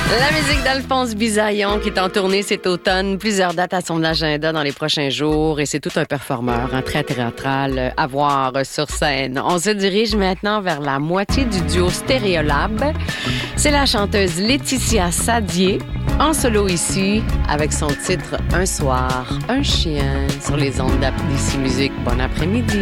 La musique d'Alphonse Bisaillon qui est en tournée cet automne. Plusieurs dates à son agenda dans les prochains jours. Et c'est tout un performeur, un très théâtral à voir sur scène. On se dirige maintenant vers la moitié du duo Stéréolab. C'est la chanteuse Laetitia Sadier, en solo ici, avec son titre « Un soir, un chien » sur les ondes d'Applaudissements Musique. Bon après-midi.